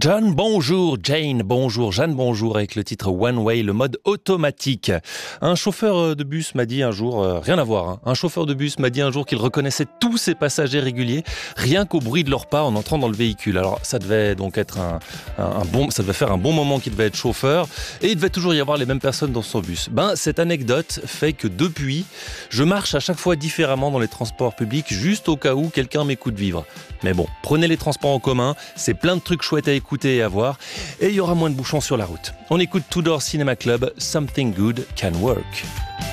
John, bonjour. Jane, bonjour. Jeanne, bonjour. Avec le titre One Way, le mode automatique. Un chauffeur de bus m'a dit un jour, rien à voir, hein. Un chauffeur de bus m'a dit un jour qu'il reconnaissait tous ses passagers réguliers, rien qu'au bruit de leurs pas en entrant dans le véhicule. Alors, ça devait donc être ça devait faire un bon moment qu'il devait être chauffeur, et il devait toujours y avoir les mêmes personnes dans son bus. Cette anecdote fait que depuis, je marche à chaque fois différemment dans les transports publics, juste au cas où quelqu'un m'écoute vivre. Mais bon, prenez les transports en commun, c'est plein de trucs chouettes à écouter et à voir, et il y aura moins de bouchons sur la route. On écoute Tudor Cinema Club, Something Good Can Work.